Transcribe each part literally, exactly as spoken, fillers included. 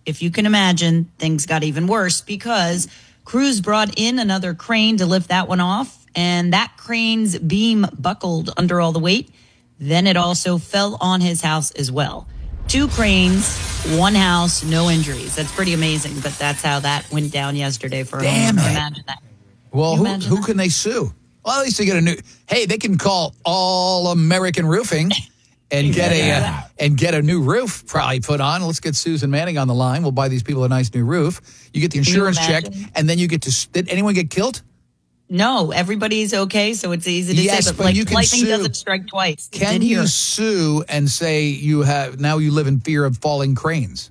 if you can imagine, things got even worse because crews brought in another crane to lift that one off, and that crane's beam buckled under all the weight. Then it also fell on his house as well. Two cranes, one house, no injuries. That's pretty amazing, but that's how that went down yesterday for a Damn homeowner. it. Imagine that. Well, who, imagine who that? can they sue? Well, at least they get a new. Hey, they can call All American Roofing and get a uh, and get a new roof probably put on. Let's get Susan Manning on the line. We'll buy these people a nice new roof. You get the Can you insurance check, imagine? and then you get to. Did anyone get killed? No, everybody's okay, so it's easy to Yes, say. But, but like, you can lightning sue. doesn't strike twice. It Can did you here. sue and say you have now you live in fear of falling cranes?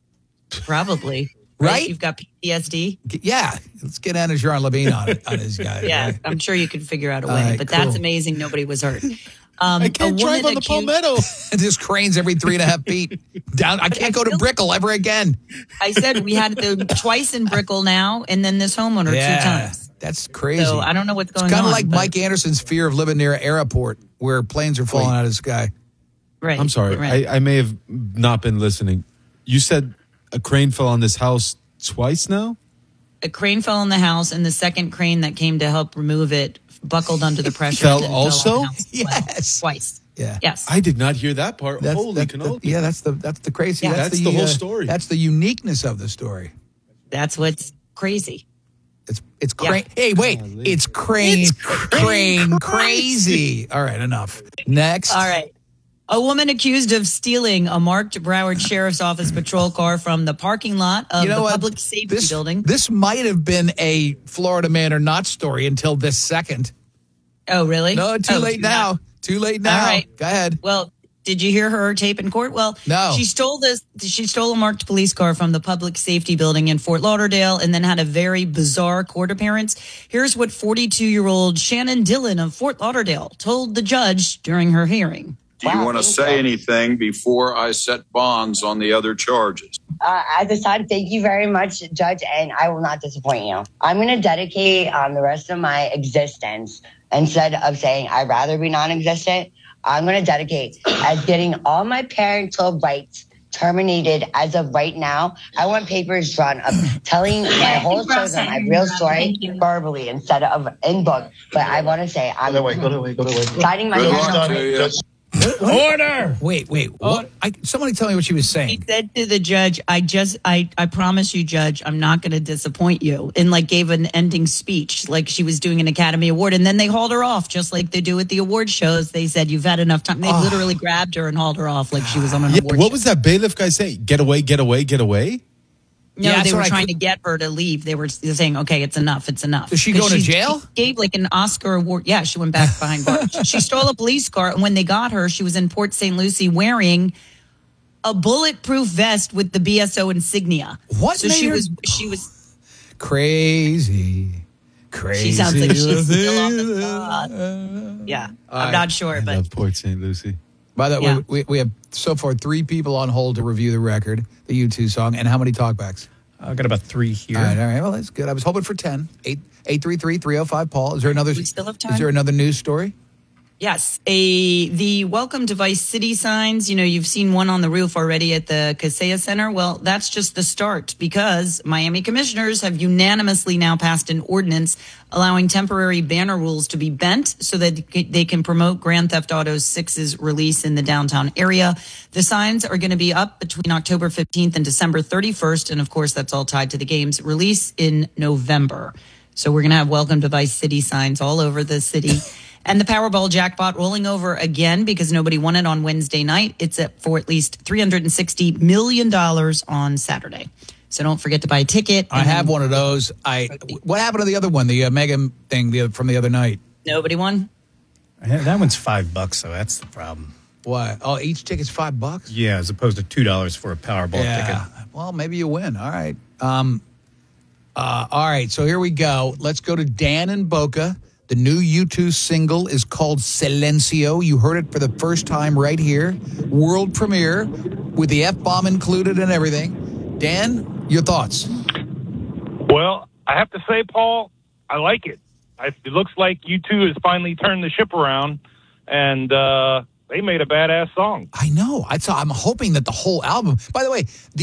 Probably. Right? You've got P T S D? Yeah, let's get Anna Jean Levine on it on his guy. Yeah, right? I'm sure you could figure out a way. All right, but cool. that's amazing. Nobody was hurt. Um, I can't a drive woman on the accused- Palmetto. Just cranes every three and a half feet down. I can't go to Brickell ever again. I said we had it twice in Brickell now, and then this homeowner Yeah, two times. that's crazy. So I don't know what's going It's kind on. of like but- Mike Anderson's fear of living near an airport where planes are falling Wait. out of the sky. Right. I'm sorry. Right. I, I may have not been listening. You said a crane fell on this house twice now? A crane fell on the house, and the second crane that came to help remove it buckled under the pressure. Fell and also? on the house as well. Yes. Twice. Yeah. Yes. I did not hear that part. That's, Holy that's the, cannoli. yeah, that's the that's the crazy. Yeah. That's the whole uh, story. That's the uniqueness of the story. That's what's crazy. It's it's Yeah. crane. Hey, wait, it's crane, crane, crazy. All right, enough. Next. All right. A woman accused of stealing a marked Broward Sheriff's Office patrol car from the parking lot of You know the what? public safety this, building. This might have been a Florida man or not story until this second. Oh, really? No, too Oh, late now. not- Too late now. All right. Go ahead. Well, did you hear her tape in court? Well, No. She stole this. She stole a marked police car from the public safety building in Fort Lauderdale, and then had a very bizarre court appearance. Here's what forty-two-year-old Shannon Dillon of Fort Lauderdale told the judge during her hearing. Do you want to say anything before I set bonds on the other charges? Uh, at this time, thank you very much, Judge, and I will not disappoint you. I'm going to dedicate um, the rest of my existence, instead of saying I'd rather be non-existent, I'm going to dedicate as getting all my parental rights terminated as of right now. I want papers drawn up telling my whole children my real story verbally instead of in book. But I want to say I'm Go away, go away, go away. signing my Good parental luck to you. Order. Wait, wait. What? I, somebody tell me what she was He saying. said to the judge, I just, I, I promise you, Judge, I'm not going to disappoint you. And like gave an ending speech, like she was doing an Academy Award. And then they hauled her off, just like they do at the award shows. They said, you've had enough time. They Oh. literally grabbed her and hauled her off like she was on an Yeah, award what show. was that bailiff guy saying? Get away, get away, get away? No, Yeah, that's they were what I trying could- to get her to leave. They were saying, okay, it's enough. It's enough. Is she 'Cause going to she- jail? She gave like an Oscar award. Yeah, she went back behind bars. She stole a police car. And when they got her, she was in Port Saint Lucie wearing a bulletproof vest with the B S O insignia. What So made she her- was, she was, Crazy. Crazy. she sounds like she's still on the spot. Yeah, I'm right. not sure, I but love Port Saint Lucie. By the way, Yeah. we, we have so far three people on hold to review the record, the U two song, and how many talkbacks? I've got about three here. All right, all right. Well, that's good. I was hoping for ten. eight eight three three three oh five Paul. Is there another? We still have time? Is there another news story? yes, a the welcome to Vice City signs. You know, you've seen one on the roof already at the Kaseya Center. Well, that's just the start because Miami commissioners have unanimously now passed an ordinance allowing temporary banner rules to be bent so that they can promote Grand Theft Auto six's release in the downtown area. The signs are going to be up between October fifteenth and December thirty-first. And of course, that's all tied to the game's release in November. So we're going to have welcome to Vice City signs all over the city. And the Powerball jackpot rolling over again because nobody won it on Wednesday night. It's up for at least three hundred sixty million dollars on Saturday. So don't forget to buy a ticket. I And have one of those. I. What happened to the other one? The uh, Mega thing the, from the other night. Nobody won? That one's five bucks, so that's the problem. What? Oh, each ticket's five bucks. Yeah, as opposed to two dollars for a Powerball Yeah. ticket. Well, maybe you win. All right. Um. Uh. All right. So here we go. Let's go to Dan and Boca. The new U two single is called Silencio. You heard it for the first time right here. World premiere with the F-bomb included and everything. Dan, your thoughts? Well, I have to say, Paul, I like it. I, it looks like U two has finally turned the ship around, and uh, they made a badass song. I know. I saw, I'm hoping that the whole album. By the way, the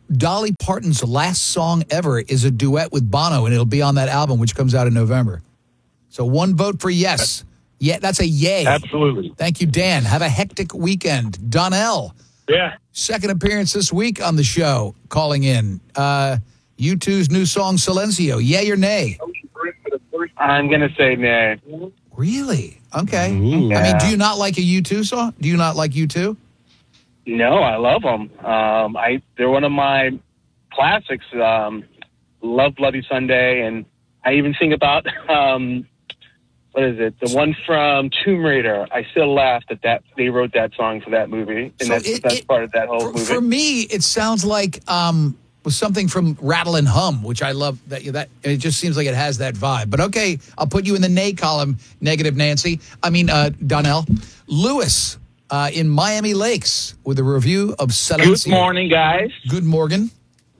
Dolly Parton's last song ever is a duet with Bono, and it'll be on that album, which comes out in November. So one vote for yes. Yeah, that's a yay. Absolutely. Thank you, Dan. Have a hectic weekend. Donnell, Yeah. second appearance this week on the show, calling in. Uh, U two's new song, Silencio. Yay or nay? I'm going to say nay. Really? Okay. Ooh. I mean, do you not like a U two song? Do you not like U two? No, I love them. Um, I they're one of my classics. Um, love Bloody Sunday, and I even sing about um, what is it? The one from Tomb Raider. I still laugh that that they wrote that song for that movie, and So that's it- that's it- part of that whole For, movie. for me, it sounds like um, was something from Rattle and Hum, which I love. That that it just seems like it has that vibe. But okay, I'll put you in the nay column. Negative, Nancy. I mean, uh, Donnell. Lewis uh, in Miami Lakes with a review of Silencio. Good morning, guys. Good Morgan.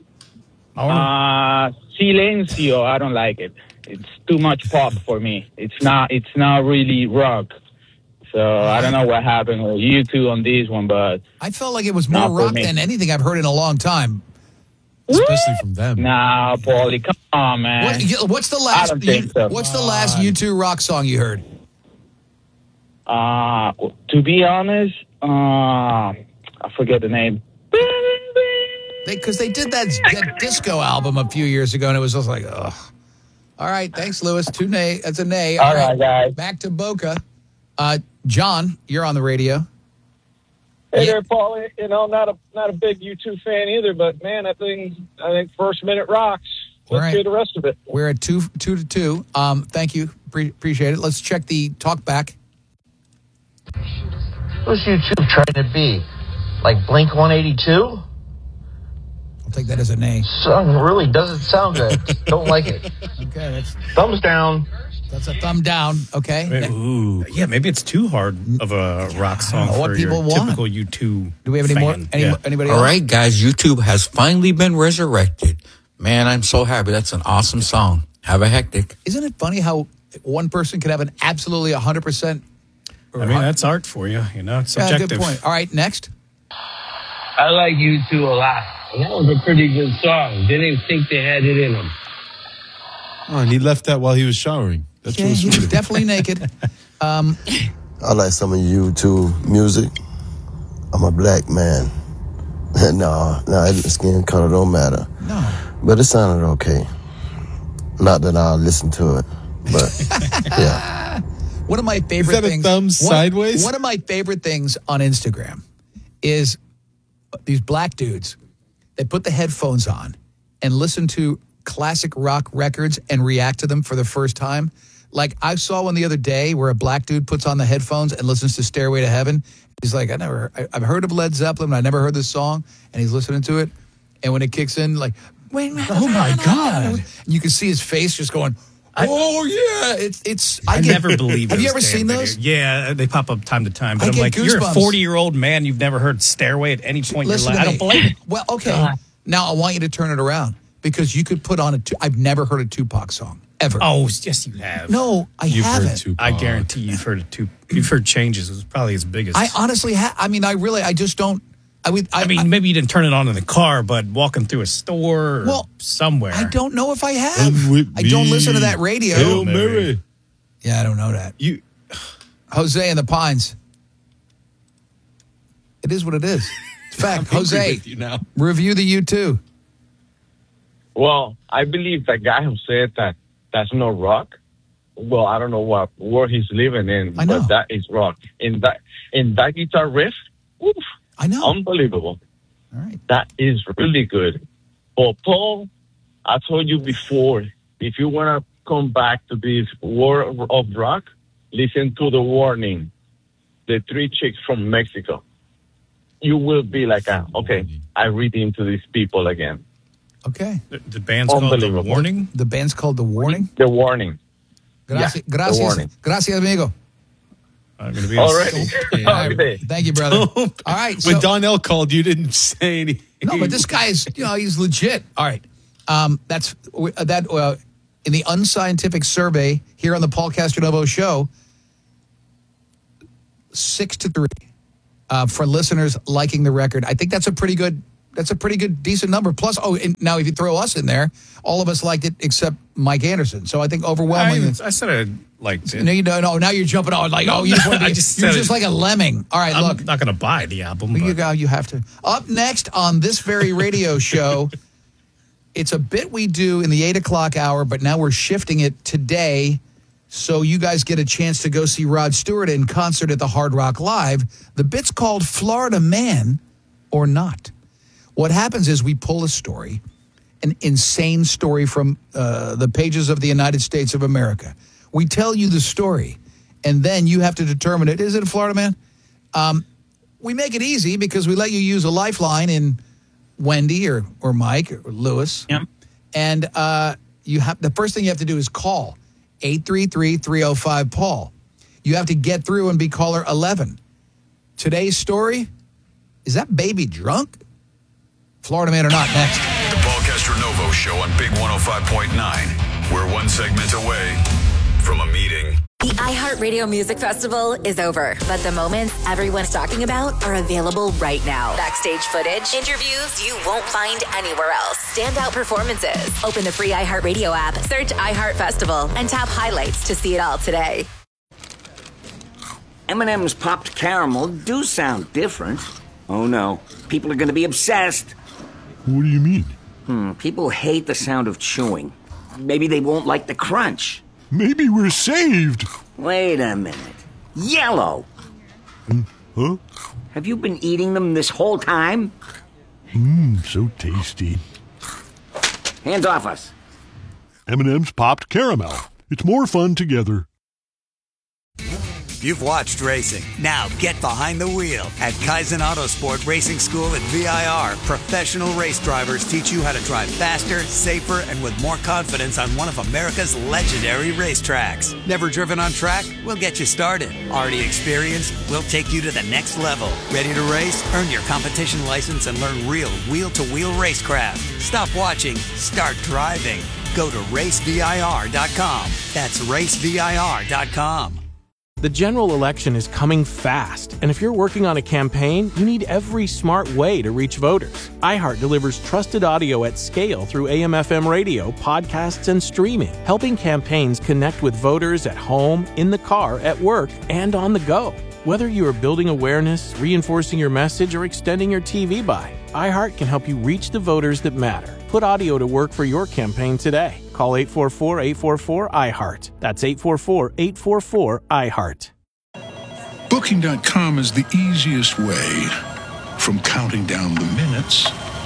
Uh, Silencio, I don't like it. It's too much pop for me. It's not. It's not really rock. So I don't know what happened with you two on this one, but I felt like it was more Not for rock me. than anything I've heard in a long time. Especially from them. nah, Paulie, come on, man. What, what's the last? don't think you- so. What's the last U two rock song you heard? Uh, to be honest, uh, I forget the name. Because they, did that, that disco album a few years ago, and it was just like, ugh. All right, thanks, Lewis. Two nay. That's a nay. All right, guys. Back to Boca. Uh, John, you're on the radio. Hey Yeah. there, Paul. You know, not a not a big U two fan either, but man, I think I think first minute rocks. Let's All right. hear the rest of it. We're at two, two to two. Um, thank you. Pre- appreciate it. Let's check the talk back. Who's U two trying to be? Like Blink one eighty-two? I'll take that as a nay. Song really doesn't sound good. Don't like it. Okay, that's Thumbs down. that's a thumb down. Okay. Wait, Ooh, yeah, maybe it's too hard of a rock song know what for people your want. typical U two. Do we have any fan. more? Any, Yeah. Anybody All else? right, guys, YouTube has finally been resurrected. Man, I'm so happy. That's an awesome song. Have a hectic. Isn't it funny how one person can have an absolutely one hundred percent? I mean, that's art for you. You know, it's Yeah, subjective. good point. All right, next. I like U two a lot. And that was a pretty good song. Didn't even think they had it in them. Oh, and he left that while he was showering. That's Yeah, really he sweet. was definitely naked. Um, I like some of U two music. I'm a black man. no, no, skin color don't matter. No. But it sounded okay. Not that I'll listen to it, but yeah. One of my favorite that a things. thumb one- sideways? One of my favorite things on Instagram is these black dudes. They put the headphones on and listen to classic rock records and react to them for the first time. Like I saw one the other day where a black dude puts on the headphones and listens to Stairway to Heaven. He's like, I never, I, I've heard of Led Zeppelin, but I never heard this song. And he's listening to it. And when it kicks in, like, wait, Oh, my God. And you can see his face just going, oh yeah, it's it's. I, get- never believe. Have you those ever damn seen those? videos. Yeah, they pop up time to time. But I I'm get like, you're a goosebumps. forty-year-old man. You've never heard Stairway at any point Listen in to your life. I don't me. believe it. Well, okay. Now I want you to turn it around because you could put on a. Tu- I've never heard a Tupac song ever. Oh, yes, you have. No, I You've heard haven't. Tupac. I guarantee you've heard it too. You've heard Changes. It was probably his biggest. I honestly have. I mean, I really, I just don't. I would. I, I mean, maybe you didn't turn it on in the car, but walking through a store or Well, somewhere. I don't know if I And have. with I don't me, listen to that radio. Hail Mary. Yeah, I don't know that. You, Jose in the Pines. It is what it is. It's fact. I'm angry Jose, with you now. review the U two. Well, I believe the guy who said that that's no rock. Well, I don't know what world he's living in, I know. but that is rock. In that in that guitar riff, oof, I know. unbelievable. All right. That is really good. But Paul, I told you before, if you want to come back to this world of rock, listen to The Warning, the three chicks from Mexico. You will be like, ah, okay, I read into these people again. Okay. The, the band's called The Unbelievable. Warning. The band's called The Warning. The Warning. Gracias, Yeah, The gracias, Warning. gracias, amigo. I'm going to be Already. All Okay. right. Thank you, brother. All right. So, when Donnell called, you didn't say anything. no, but this guy is, you know, he's legit. All right. Um, that's uh, that. Uh, in the unscientific survey here on the Paul Castronovo show, six to three uh, for listeners liking the record. I think that's a pretty good That's a pretty good, decent number. Plus, oh, and now if you throw us in there, all of us liked it except Mike Anderson. So I think overwhelmingly. I, I said I liked it. No, you don't. No, now you're jumping on like, No, oh, you just want to I be, just you're said just it. like a lemming. All right, I'm look. not going to buy the album. You But go. You have to. Up next on this very radio show, it's a bit we do in the eight o'clock hour, but now we're shifting it today, so you guys get a chance to go see Rod Stewart in concert at the Hard Rock Live. The bit's called Florida Man or Not. What happens is we pull a story, an insane story from uh, the pages of the United States of America. We tell you the story, and then you have to determine it. Is it a Florida man? Um, we make it easy because we let you use a lifeline in Wendy or, or Mike or Lewis. Yep. And uh, you have the first thing you have to do is call eight three three, three oh five, Paul. You have to get through and be caller eleven. Today's story, is that baby drunk? Florida Man or Not, next. The Paul Castronovo Show on Big one oh five point nine. We're one segment away from a meeting. The iHeartRadio Music Festival is over, but the moments everyone's talking about are available right now. Backstage footage, interviews you won't find anywhere else, standout performances. Open the free iHeartRadio app, search iHeart Festival, and tap highlights to see it all today. M and M's popped caramel do sound different. Oh no, people are going to be obsessed. What do you mean? Hmm, people hate the sound of chewing. Maybe they won't like the crunch. Maybe we're saved. Wait a minute. Yellow! Huh? Have you been eating them this whole time? Mmm, so tasty. Hands off us. M and M's popped caramel. It's more fun together. You've watched racing. Now get behind the wheel. At Kaizen Autosport Racing School at V I R, professional race drivers teach you how to drive faster, safer, and with more confidence on one of America's legendary racetracks. Never driven on track? We'll get you started. Already experienced? We'll take you to the next level. Ready to race? Earn your competition license and learn real wheel-to-wheel racecraft. Stop watching. Start driving. Go to race V I R dot com. That's race V I R dot com. The general election is coming fast, and if you're working on a campaign, you need every smart way to reach voters. iHeart delivers trusted audio at scale through A M F M radio, podcasts, and streaming, helping campaigns connect with voters at home, in the car, at work, and on the go. Whether you are building awareness, reinforcing your message, or extending your T V buy, iHeart can help you reach the voters that matter. Put audio to work for your campaign today. Call eight four four, eight four four, I heart. That's eight four four, eight four four, I heart. Booking dot com is the easiest way from counting down the minutes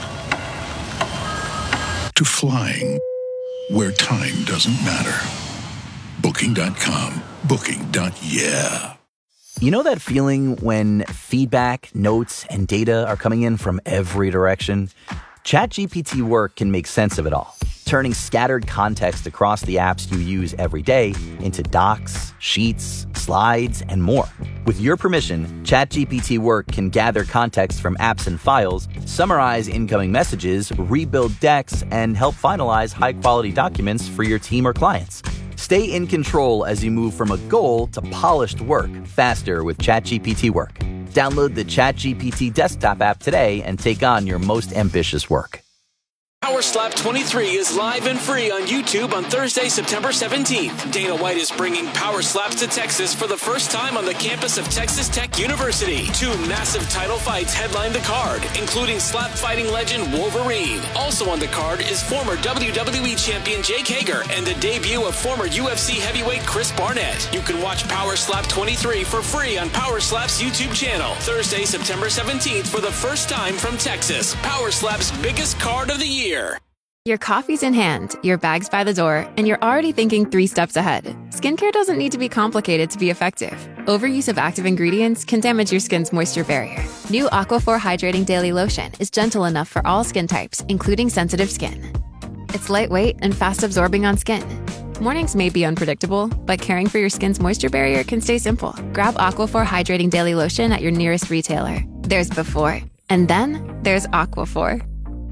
to flying where time doesn't matter. Booking dot com. Booking. Yeah. You know that feeling when feedback, notes, and data are coming in from every direction? ChatGPT Work can make sense of it all, turning scattered context across the apps you use every day into docs, sheets, slides, and more. With your permission, ChatGPT Work can gather context from apps and files, summarize incoming messages, rebuild decks, and help finalize high-quality documents for your team or clients. Stay in control as you move from a goal to polished work faster with ChatGPT Work. Download the ChatGPT desktop app today and take on your most ambitious work. Power Slap twenty-three is live and free on YouTube on Thursday, September seventeenth. Dana White is bringing Power Slaps to Texas for the first time on the campus of Texas Tech University. Two massive title fights headline the card, including slap fighting legend Wolverine. Also on the card is former W W E champion Jake Hager and the debut of former U F C heavyweight Chris Barnett. You can watch Power Slap twenty-three for free on Power Slap's YouTube channel. Thursday, September seventeenth for the first time from Texas. Power Slap's biggest card of the year. Your coffee's in hand, your bag's by the door, and you're already thinking three steps ahead. Skincare doesn't need to be complicated to be effective. Overuse of active ingredients can damage your skin's moisture barrier. New Aquaphor Hydrating Daily Lotion is gentle enough for all skin types, including sensitive skin. It's lightweight and fast-absorbing on skin. Mornings may be unpredictable, but caring for your skin's moisture barrier can stay simple. Grab Aquaphor Hydrating Daily Lotion at your nearest retailer. There's before, and then there's Aquaphor.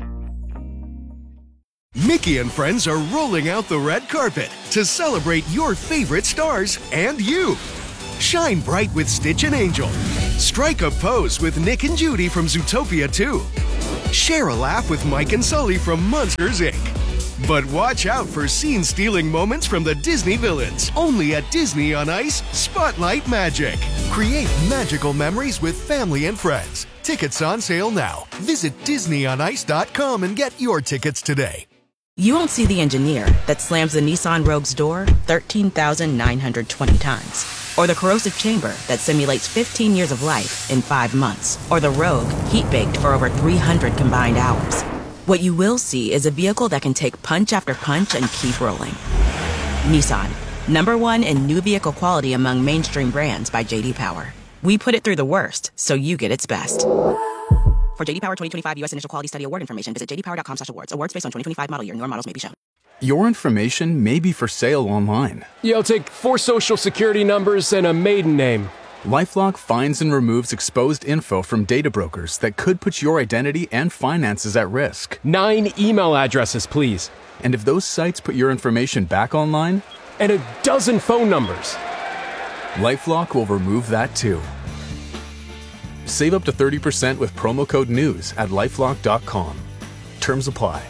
Mickey and friends are rolling out the red carpet to celebrate your favorite stars and you. Shine bright with Stitch and Angel. Strike a pose with Nick and Judy from Zootopia two. Share a laugh with Mike and Sully from Monsters, Incorporated. But watch out for scene-stealing moments from the Disney villains. Only at Disney on Ice Spotlight Magic. Create magical memories with family and friends. Tickets on sale now. Visit disney on ice dot com and get your tickets today. You won't see the engineer that slams the Nissan Rogue's door thirteen thousand nine hundred twenty times. Or the corrosive chamber that simulates fifteen years of life in five months. Or the Rogue heat-baked for over three hundred combined hours. What you will see is a vehicle that can take punch after punch and keep rolling. Nissan, number one in new vehicle quality among mainstream brands by J D Power. We put it through the worst, so you get its best. For J D Power twenty twenty-five U S Initial Quality Study Award information, visit j d power dot com slash awards. Awards based on twenty twenty-five model year. Newer models may be shown. Your information may be for sale online. Yeah, I'll take four social security numbers and a maiden name. LifeLock finds and removes exposed info from data brokers that could put your identity and finances at risk. Nine email addresses, please. And if those sites put your information back online? And a dozen phone numbers. LifeLock will remove that too. Save up to thirty percent with promo code NEWS at lifelock dot com. Terms apply.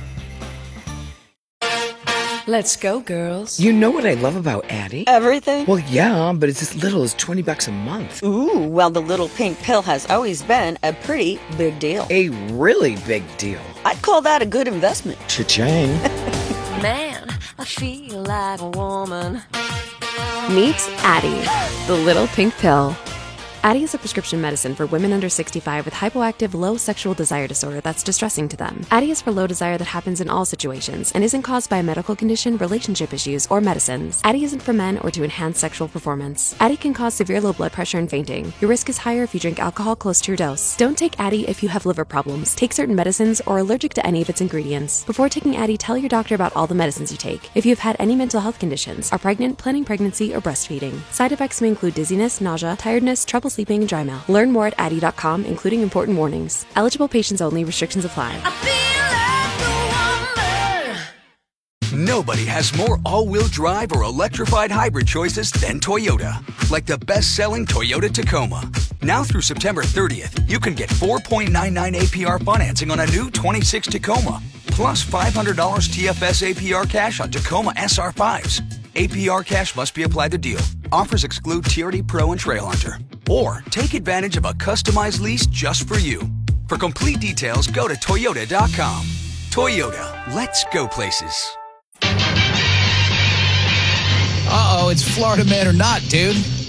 Let's go, girls. You know what I love about Addie? Everything? Well, yeah, but it's as little as twenty bucks a month. Ooh, well, the little pink pill has always been a pretty big deal. A really big deal. I'd call that a good investment. Cha-ching. Man, I feel like a woman. Meet Addie, the little pink pill. Addie is a prescription medicine for women under sixty-five with hypoactive low sexual desire disorder that's distressing to them. Addie is for low desire that happens in all situations and isn't caused by a medical condition, relationship issues, or medicines. Addie isn't for men or to enhance sexual performance. Addie can cause severe low blood pressure and fainting. Your risk is higher if you drink alcohol close to your dose. Don't take Addie if you have liver problems, take certain medicines, or are allergic to any of its ingredients. Before taking Addie, tell your doctor about all the medicines you take. If you've had any mental health conditions, are pregnant, planning pregnancy, or breastfeeding. Side effects may include dizziness, nausea, tiredness, trouble sleeping, and dry mouth. Learn more at addie dot com, including important warnings. Eligible patients only. Restrictions apply. Nobody has more all-wheel drive or electrified hybrid choices than Toyota. Like the best-selling Toyota Tacoma. Now through September thirtieth, you can get four point nine nine A P R financing on a new twenty-six Tacoma. Plus five hundred dollars T F S A P R cash on Tacoma S R fives. A P R cash must be applied to deal. Offers exclude T R D Pro and Trail Hunter. Or take advantage of a customized lease just for you. For complete details, go to toyota dot com. Toyota, let's go places. Uh-oh, it's Florida Man or Not, dude.